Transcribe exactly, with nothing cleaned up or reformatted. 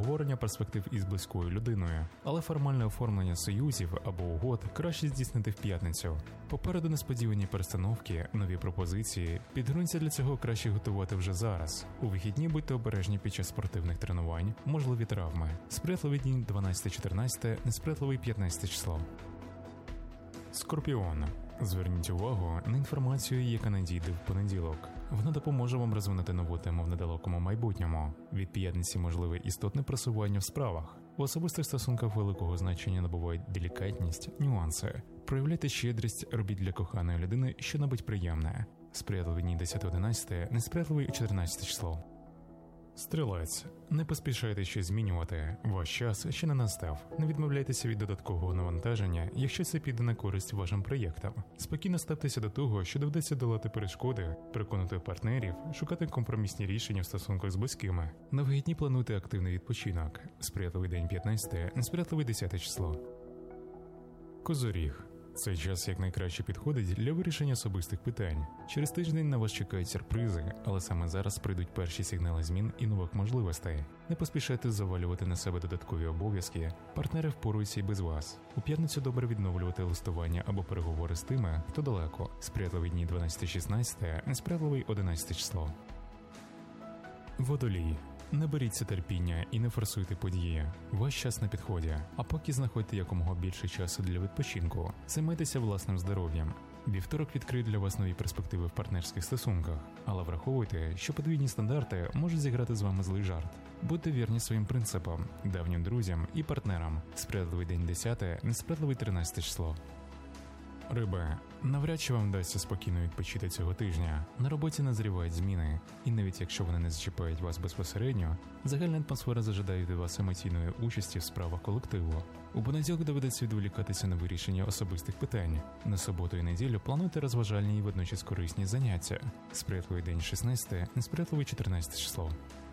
обговорення перспектив із близькою людиною, але формальне оформлення союзів або угод краще здійснити в п'ятницю. Попереду несподівані перестановки, нові пропозиції, підґрунтя для цього краще готувати вже зараз. У вихідні будьте обережні під час спортивних тренувань, можливі травми. Сприятливі дні дванадцяте-чотирнадцяте, несприятливий п'ятнадцяте число. Скорпіон. Зверніть увагу на інформацію, яка надійде в понеділок. Вона допоможе вам розвинути нову тему в недалекому майбутньому. Від п'ятниці можливе істотне просування в справах. В особистих стосунках великого значення набувають делікатність, нюанси. Проявляйте щедрість, робіть для коханої людини що-небудь приємне. Сприятливі дні десяте-одинадцяте, несприятливий чотирнадцяте число. Стрілець. Не поспішайте щось змінювати. Ваш час ще не настав. Не відмовляйтеся від додаткового навантаження, якщо це піде на користь вашим проєктам. Спокійно ставтеся до того, що доведеться долати перешкоди, переконати партнерів, шукати компромісні рішення в стосунках з близькими. На вихідні плануйте активний відпочинок. Сприятливий день п'ятнадцяте, несприятливий десяте число. Козоріг. Цей час якнайкраще підходить для вирішення особистих питань. Через тиждень на вас чекають сюрпризи, але саме зараз прийдуть перші сигнали змін і нових можливостей. Не поспішайте завалювати на себе додаткові обов'язки, партнери впоруються і без вас. У п'ятницю добре відновлювати листування або переговори з тими, хто далеко. Сприятливі дні дванадцяте-шістнадцяте, несприятливий одинадцяте число. Водолій. Не беріться терпіння і не форсуйте події. Ваш час на підході. А поки знаходьте якомога більше часу для відпочинку. Займайтеся власним здоров'ям. Вівторок відкриє для вас нові перспективи в партнерських стосунках. Але враховуйте, що подвійні стандарти можуть зіграти з вами злий жарт. Будьте вірні своїм принципам, давнім друзям і партнерам. Сприятливий день десяте, несприятливий тринадцяте число. Риби. Навряд чи вам вдасться спокійно відпочити цього тижня. На роботі назрівають зміни, і навіть якщо вони не зачіпають вас безпосередньо, загальна атмосфера зажадає від вас емоційної участі в справах колективу. У понеділок доведеться відволікатися на вирішення особистих питань. На суботу і неділю плануйте розважальні і водночас корисні заняття. Сприятливий день шістнадцяте, несприятливий чотирнадцяте число.